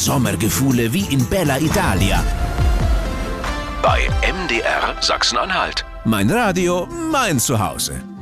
Sommergefühle wie in Bella Italia. Bei MDR Sachsen-Anhalt. Mein Radio, mein Zuhause.